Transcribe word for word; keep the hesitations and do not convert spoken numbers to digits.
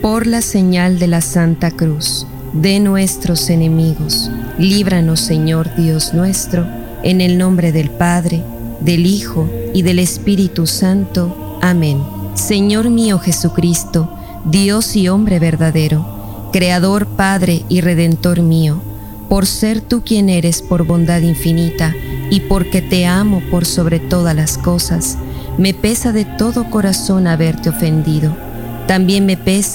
Por la señal de la Santa Cruz de nuestros enemigos, líbranos, Señor Dios nuestro, en el nombre del Padre, del Hijo y del Espíritu Santo. Amén. Señor mío Jesucristo, Dios y hombre verdadero, Creador, Padre y Redentor mío, por ser tú quien eres por bondad infinita y porque te amo por sobre todas las cosas, me pesa de todo corazón haberte ofendido. También me pesa